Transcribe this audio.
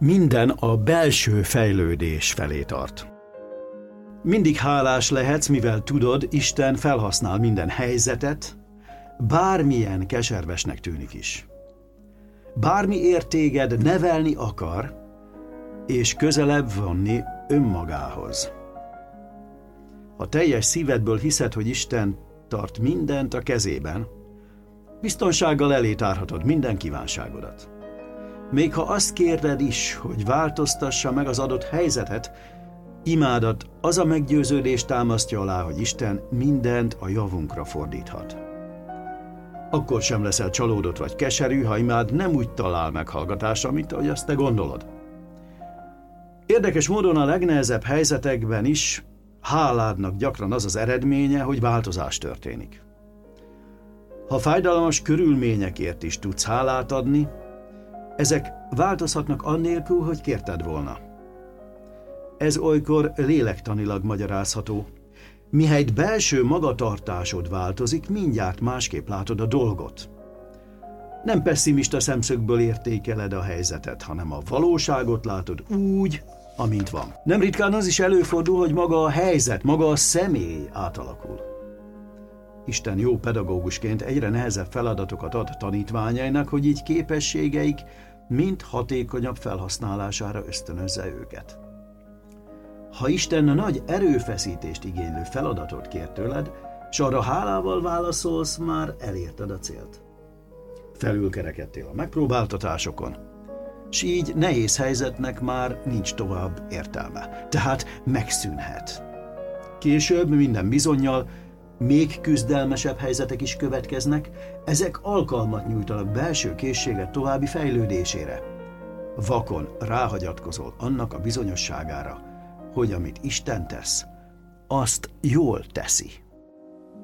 Minden a belső fejlődés felé tart. Mindig hálás lehetsz, mivel tudod, Isten felhasznál minden helyzetet, bármilyen keservesnek tűnik is. Bármiért téged nevelni akar, és közelebb vonni önmagához. Ha teljes szívedből hiszed, hogy Isten tart mindent a kezében, biztonsággal elé tárhatod minden kívánságodat. Még ha azt kérded is, hogy változtassa meg az adott helyzetet, imádat az a meggyőződés támasztja alá, hogy Isten mindent a javunkra fordíthat. Akkor sem leszel csalódott vagy keserű, ha imád nem úgy talál meghallgatásra, mint ahogy azt te gondolod. Érdekes módon a legnehezebb helyzetekben is háládnak gyakran az az eredménye, hogy változás történik. Ha fájdalmas körülményekért is tudsz hálát adni, ezek változhatnak annélkül, hogy kérted volna. Ez olykor lélektanilag magyarázható. Mihelyt belső magatartásod változik, mindjárt másképp látod a dolgot. Nem pesszimista szemszögből értékeled a helyzetet, hanem a valóságot látod úgy, amint van. Nem ritkán az is előfordul, hogy maga a helyzet, maga a személy átalakul. Isten jó pedagógusként egyre nehezebb feladatokat ad tanítványainak, hogy így képességeik mind hatékonyabb felhasználására ösztönözze őket. Ha Isten nagy erőfeszítést igénylő feladatot kér tőled, s arra hálával válaszolsz, már elérted a célt. Felülkerekedtél a megpróbáltatásokon, s így nehéz helyzetnek már nincs tovább értelme, tehát megszűnhet. Később minden bizonnyal még küzdelmesebb helyzetek is következnek, ezek alkalmat nyújtanak belső készséged további fejlődésére. Vakon ráhagyatkozol annak a bizonyosságára, hogy amit Isten tesz, azt jól teszi.